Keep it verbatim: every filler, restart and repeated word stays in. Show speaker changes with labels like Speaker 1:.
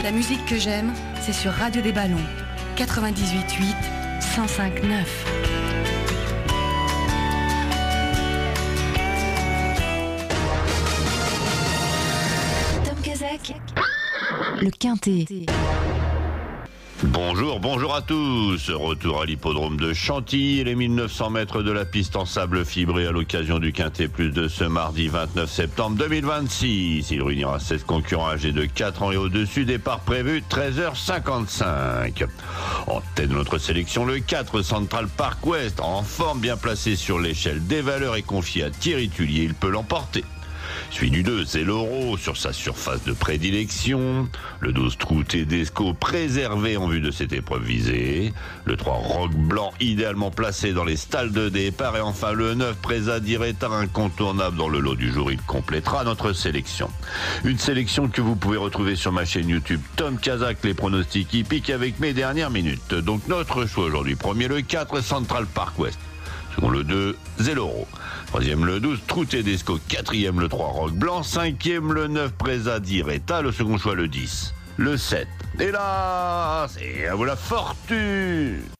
Speaker 1: la musique que j'aime, c'est sur Radio des Ballons, quatre-vingt-dix-huit huit, cent cinq neuf. Tom Kazak, le Quintet.
Speaker 2: Bonjour, bonjour à tous. Retour à l'hippodrome de Chantilly et les mille neuf cents mètres de la piste en sable fibré à l'occasion du Quintet Plus de ce mardi vingt-neuf septembre deux mille vingt-six. Il réunira seize concurrents âgés de quatre ans et au-dessus. Départ prévu treize heures cinquante-cinq. En tête de notre sélection, le quatre Central Park West, en forme, bien placé sur l'échelle des valeurs et confié à Thierry Tullier. Il peut l'emporter. Suivi du deux, c'est l'Euro sur sa surface de prédilection. Le douze Trou Tedesco préservé en vue de cette épreuve visée. Le trois Roc Blanc idéalement placé dans les stalles de départ. Et enfin le neuf Presa Diretta incontournable dans le lot du jour. Il complétera notre sélection. Une sélection que vous pouvez retrouver sur ma chaîne YouTube Tom Kazak, les pronostics hippiques avec mes dernières minutes. Donc notre choix aujourd'hui, premier le quatre Central Park West. Second le deux, Zelloro. Troisième le douze, Trou Tedesco. Quatrième le trois, Roc Blanc. Cinquième le neuf, Presa Diretta. Le second choix le dix. Le sept. Hélas, et à vous la fortune.